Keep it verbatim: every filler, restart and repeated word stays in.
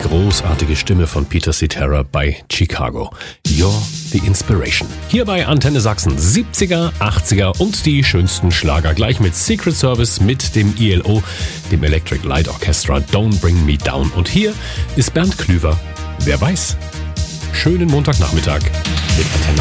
großartige Stimme von Peter Cetera bei Chicago. You're the Inspiration. Hier bei Antenne Sachsen siebziger, achtziger und die schönsten Schlager. Gleich mit Secret Service, mit dem I L O, dem Electric Light Orchestra, Don't Bring Me Down. Und hier ist Bernd Klüver. Wer weiß? Schönen Montagnachmittag mit Antenne